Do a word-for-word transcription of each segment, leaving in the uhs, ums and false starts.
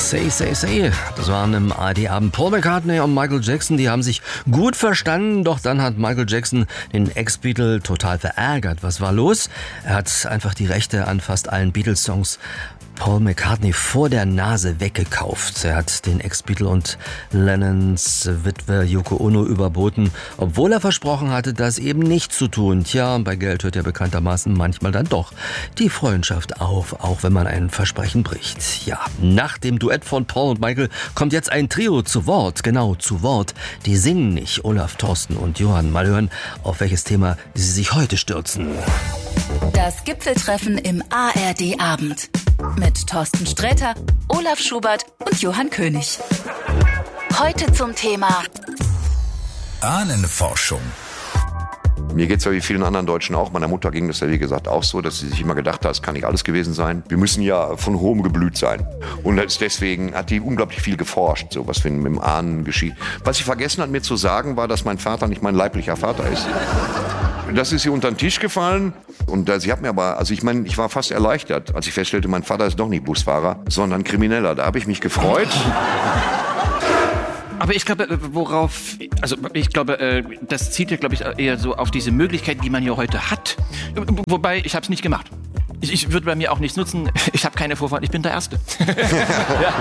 Say, say, say. Das waren im A R D-Abend Paul McCartney und Michael Jackson. Die haben sich gut verstanden, doch dann hat Michael Jackson den Ex-Beatle total verärgert. Was war los? Er hat einfach die Rechte an fast allen Beatles-Songs Paul McCartney vor der Nase weggekauft. Er hat den Ex-Beatle und Lennons Witwe Yoko Ono überboten, obwohl er versprochen hatte, das eben nicht zu tun. Tja, bei Geld hört ja bekanntermaßen manchmal dann doch die Freundschaft auf, auch wenn man ein Versprechen bricht. Ja, nach dem Duett von Paul und Michael kommt jetzt ein Trio zu Wort, genau zu Wort. Die singen nicht, Olaf, Thorsten und Johann. Mal hören, auf welches Thema sie sich heute stürzen. Das Gipfeltreffen im A R D-Abend. Mit Thorsten Sträter, Olaf Schubert und Johann König. Heute zum Thema Ahnenforschung. Mir geht's ja wie vielen anderen Deutschen auch. Meiner Mutter ging das ja wie gesagt auch so, dass sie sich immer gedacht hat, es kann nicht alles gewesen sein. Wir müssen ja von hohem geblüht sein. Und deswegen hat die unglaublich viel geforscht, so was mit dem Ahnen geschieht. Was sie vergessen hat mir zu sagen, war, dass mein Vater nicht mein leiblicher Vater ist. Das ist ihr unter den Tisch gefallen und äh, sie hat mir aber, also ich meine, ich war fast erleichtert, als ich feststellte, mein Vater ist doch nicht Busfahrer, sondern Krimineller. Da habe ich mich gefreut. Aber ich glaube, worauf, also ich glaube, das zieht ja, glaube ich, eher so auf diese Möglichkeiten, die man ja heute hat. Wobei, ich habe es nicht gemacht. Ich, ich würde bei mir auch nichts nutzen. Ich habe keine Vorfahren, ich bin der Erste. Ja.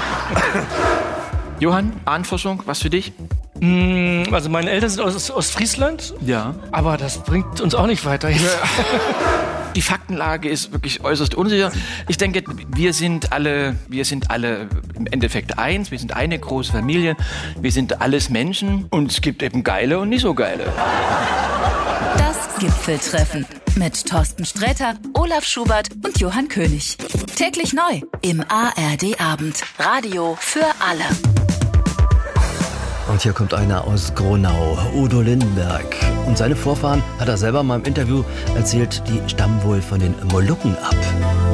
Johann, Ahnenforschung, was für dich? Also meine Eltern sind aus Ostfriesland, ja, aber das bringt uns auch nicht weiter. Die Faktenlage ist wirklich äußerst unsicher. Ich denke, wir sind alle, wir sind alle im Endeffekt eins. Wir sind eine große Familie. Wir sind alles Menschen und es gibt eben geile und nicht so geile. Das Gipfeltreffen mit Thorsten Sträter, Olaf Schubert und Johann König. Täglich neu im A R D-Abend. Radio für alle. Und hier kommt einer aus Gronau, Udo Lindenberg. Und seine Vorfahren, hat er selber mal im Interview erzählt, die stammen wohl von den Molukken ab.